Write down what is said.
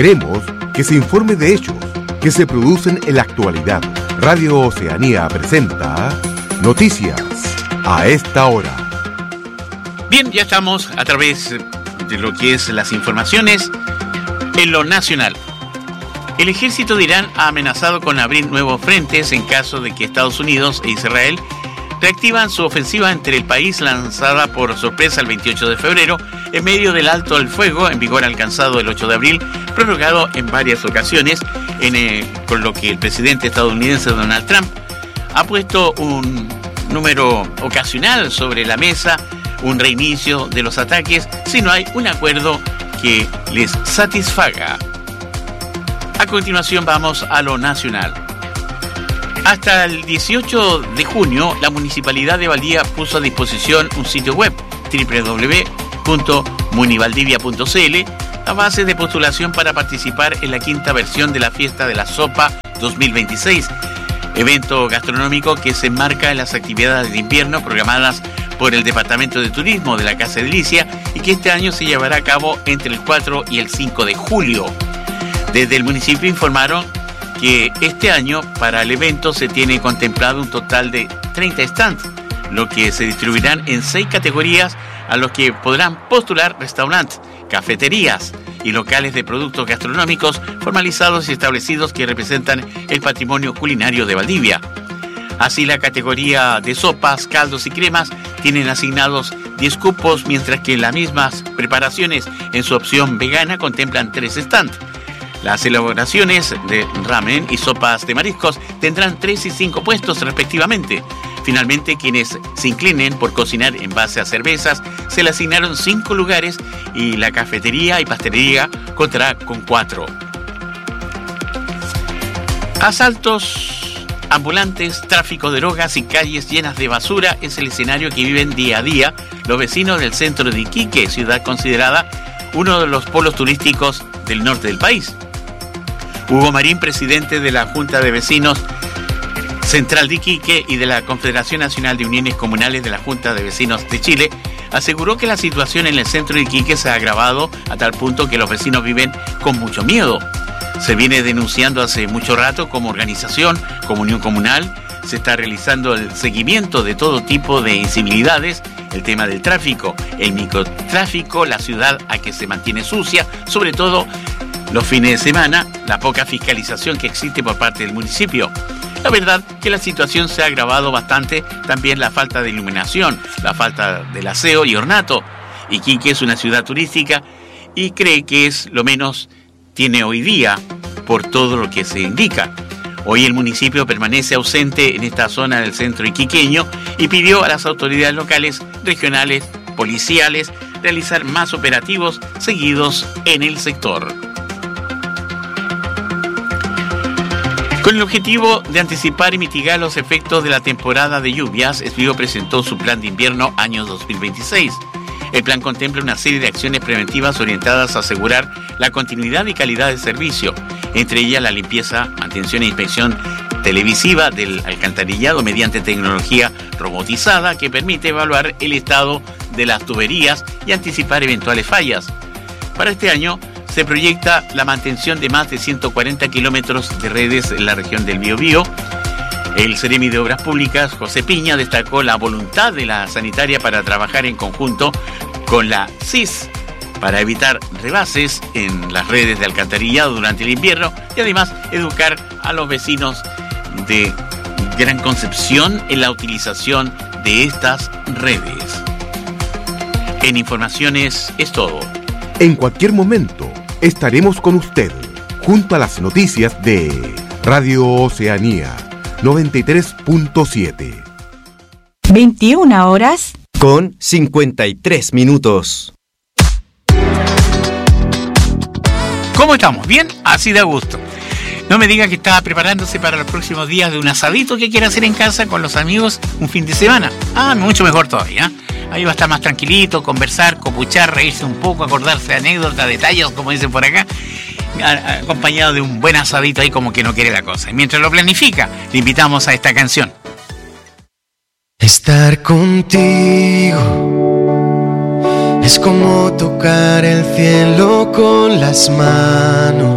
Queremos que se informe de hechos que se producen en la actualidad. Radio Oceanía presenta Noticias a esta hora. Bien, ya estamos a través de lo que es las informaciones en lo nacional. El ejército de Irán ha amenazado con abrir nuevos frentes en caso de que Estados Unidos e Israel reactivan su ofensiva entre el país lanzada por sorpresa el 28 de febrero en medio del alto al fuego en vigor alcanzado el 8 de abril, prorrogado en varias ocasiones, con lo que el presidente estadounidense Donald Trump ha puesto un número ocasional sobre la mesa, un reinicio de los ataques si no hay un acuerdo que les satisfaga. A continuación vamos a lo nacional. Hasta el 18 de junio, la Municipalidad de Valdivia puso a disposición un sitio web, www.munivaldivia.cl, la base de postulación para participar en la quinta versión de la Fiesta de la Sopa 2026, evento gastronómico que se enmarca en las actividades de invierno programadas por el Departamento de Turismo de la Casa Edilicia y que este año se llevará a cabo entre el 4 y el 5 de julio. Desde el municipio informaron que este año para el evento se tiene contemplado un total de 30 stands, lo que se distribuirán en 6 categorías a los que podrán postular restaurantes, cafeterías y locales de productos gastronómicos formalizados y establecidos que representan el patrimonio culinario de Valdivia. Así, la categoría de sopas, caldos y cremas tienen asignados 10 cupos, mientras que las mismas preparaciones en su opción vegana contemplan 3 stands. Las elaboraciones de ramen y sopas de mariscos tendrán 3 y 5 puestos respectivamente. Finalmente, quienes se inclinen por cocinar en base a cervezas se le asignaron 5 lugares y la cafetería y pastelería contará con 4. Asaltos ambulantes, tráfico de drogas y calles llenas de basura es el escenario que viven día a día los vecinos del centro de Iquique, ciudad considerada uno de los polos turísticos del norte del país. Hugo Marín, presidente de la Junta de Vecinos Central de Iquique y de la Confederación Nacional de Uniones Comunales de la Junta de Vecinos de Chile, aseguró que la situación en el centro de Iquique se ha agravado a tal punto que los vecinos viven con mucho miedo. Se viene denunciando hace mucho rato como organización, como unión comunal, se está realizando el seguimiento de todo tipo de incivilidades, el tema del tráfico, el microtráfico, la ciudad a que se mantiene sucia, sobre todo los fines de semana, la poca fiscalización que existe por parte del municipio. La verdad que la situación se ha agravado bastante, también la falta de iluminación, la falta del aseo y ornato. Iquique es una ciudad turística y cree que es lo menos tiene hoy día por todo lo que se indica. Hoy el municipio permanece ausente en esta zona del centro iquiqueño y pidió a las autoridades locales, regionales, policiales, realizar más operativos seguidos en el sector. Con el objetivo de anticipar y mitigar los efectos de la temporada de lluvias, Esbigo presentó su plan de invierno año 2026. El plan contempla una serie de acciones preventivas orientadas a asegurar la continuidad y calidad del servicio, entre ellas la limpieza, mantención e inspección televisiva del alcantarillado mediante tecnología robotizada que permite evaluar el estado de las tuberías y anticipar eventuales fallas. Para este año se proyecta la mantención de más de 140 kilómetros de redes en la región del Biobío. El Seremi de Obras Públicas, José Piña, destacó la voluntad de la sanitaria para trabajar en conjunto con la CIS para evitar rebases en las redes de alcantarillado durante el invierno y además educar a los vecinos de Gran Concepción en la utilización de estas redes. En Informaciones es todo. En cualquier momento estaremos con usted, junto a las noticias de Radio Oceanía 93.7. 21 horas con 53 minutos. ¿Cómo estamos? ¿Bien? Así da gusto. No me diga que estaba preparándose para los próximos días de un asadito que quiere hacer en casa con los amigos un fin de semana. Mucho mejor todavía. Ahí va a estar más tranquilito, conversar, copuchar, reírse un poco, acordarse de anécdotas, detalles, como dicen por acá, acompañado de un buen asadito ahí como que no quiere la cosa. Y mientras lo planifica, le invitamos a esta canción. Estar contigo es como tocar el cielo con las manos.